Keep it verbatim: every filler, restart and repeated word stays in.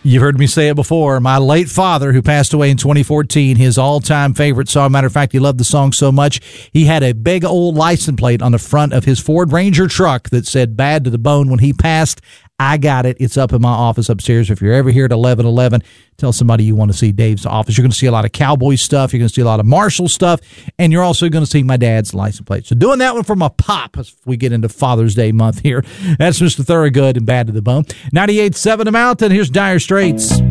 You've heard me say it before. My late father, who passed away in twenty fourteen, his all-time favorite song, matter of fact, he loved the song so much, he had a big old license plate on the front of his Ford Ranger truck that said "Bad to the Bone." When he passed, I got it. It's up in my office upstairs. If you're ever here at eleven eleven, tell somebody you want to see Dave's office. You're going to see a lot of cowboy stuff. You're going to see a lot of Marshall stuff. And you're also going to see my dad's license plate. So doing that one for my pop as we get into Father's Day month here. That's Mister Thorogood and "Bad to the Bone." ninety-eight point seven The Mountain. Here's Dire Straits.